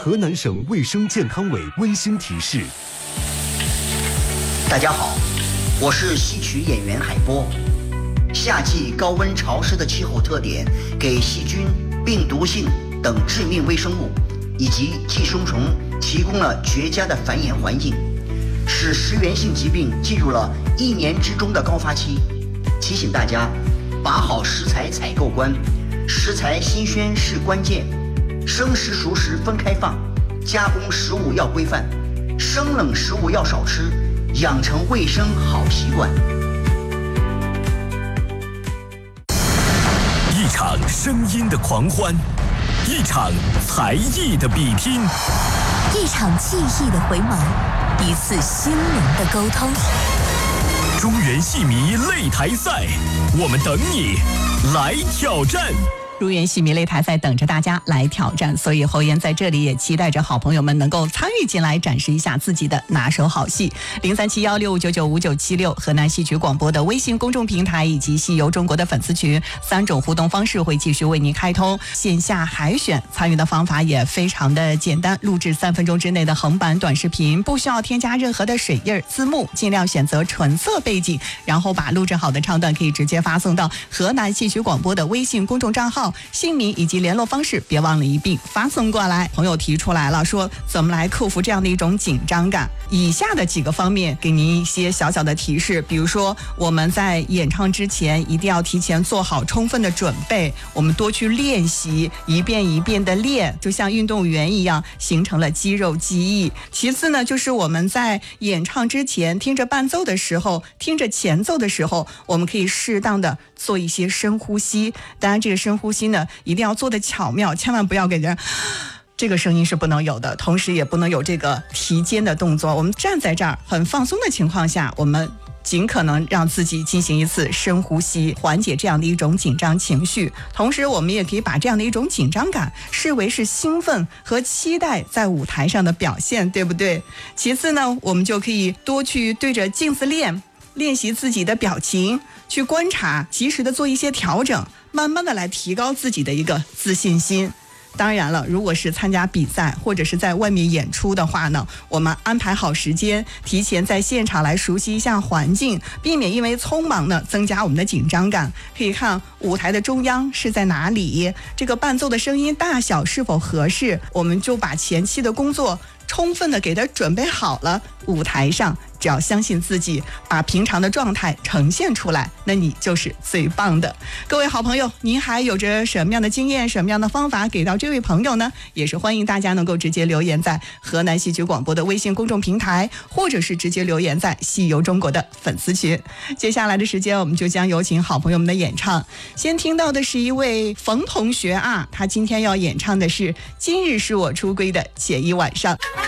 河南省卫生健康委温馨提示。 大家好，我是戏曲演员海波。夏季高温潮湿的气候特点，给细菌、病毒性等致命微生物以及寄生虫提供了绝佳的繁衍环境，使食源性疾病进入了1年之中的高发期。提醒大家，把好食材采购关，食材新鲜是关键，生食熟食分开放，加工食物要规范，生冷食物要少吃，养成卫生好习惯。 一场声音的狂欢，一场才艺的比拼， 一场记忆的回眸，一次心灵的沟通。 中原戏迷擂台赛，我们等你来挑战。 中原戏迷擂台赛等着大家来挑战，所以侯岩在这里也期待着好朋友们能够参与进来，展示一下自己的拿手好戏。037165995976河南戏曲广播的微信公众平台以及戏游中国的粉丝群，3种互动方式会继续为您开通。线下海选参与的方法也非常的简单，录制3分钟之内的横版短视频，不需要添加任何的水印字幕，尽量选择纯色背景，然后把录制好的唱段可以直接发送到河南戏曲广播的微信公众账号，姓名以及联络方式别忘了一并发送过来。朋友提出来了，说怎么来克服这样的一种紧张感，以下的几个方面给您一些小小的提示。比如说我们在演唱之前一定要提前做好充分的准备，我们多去练习，一遍一遍的练，就像运动员一样，形成了肌肉记忆。其次呢，就是我们在演唱之前听着伴奏的时候，听着前奏的时候，我们可以适当的做一些深呼吸。当然这个深呼吸呢一定要做得巧妙，千万不要给人这个声音是不能有的，同时也不能有这个提肩的动作。我们站在这儿很放松的情况下，我们尽可能让自己进行一次深呼吸，缓解这样的一种紧张情绪。同时我们也可以把这样的一种紧张感视为是兴奋和期待在舞台上的表现，对不对？其次呢，我们就可以多去对着镜子练习自己的表情，去观察，及时的做一些调整，慢慢的来提高自己的一个自信心。当然了，如果是参加比赛或者是在外面演出的话呢，我们安排好时间，提前在现场来熟悉一下环境，避免因为匆忙呢增加我们的紧张感。可以看舞台的中央是在哪里，这个伴奏的声音大小是否合适，我们就把前期的工作充分的给它准备好了。舞台上只要相信自己，把平常的状态呈现出来，那你就是最棒的。各位好朋友，您还有着什么样的经验，什么样的方法给到这位朋友呢？也是欢迎大家能够直接留言在河南戏曲广播的微信公众平台，或者是直接留言在戏游中国的粉丝群。接下来的时间我们就将有请好朋友们的演唱。先听到的是一位冯同学啊，他今天要演唱的是《今日是我出归的前一晚上》。